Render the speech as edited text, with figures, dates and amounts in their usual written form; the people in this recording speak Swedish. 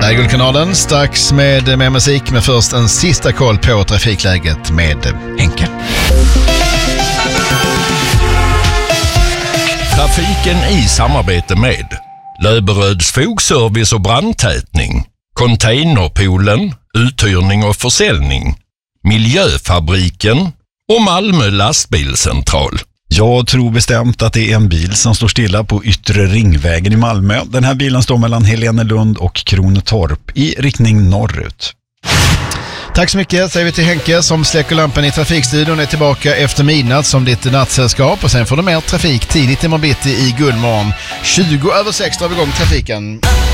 Här är Guldkanalen, strax med musik, men först en sista koll på trafikläget med Henke. Trafiken i samarbete med Löberöds fogservice och brandtätning, Containerpoolen, uthyrning och försäljning, Miljöfabriken och Malmö lastbilscentral. Jag tror bestämt att det är en bil som står stilla på Yttre Ringvägen i Malmö. Den här bilen står mellan Helenelund och Kronetorp i riktning norrut. Tack så mycket säger vi till Henke som släcker lampan i trafikstudion, är tillbaka efter midnatt som ditt nattsällskap, och sen får du mer trafik tidigt i morgon bitti i Guldmorgon. 20:06 drar vi igång trafiken.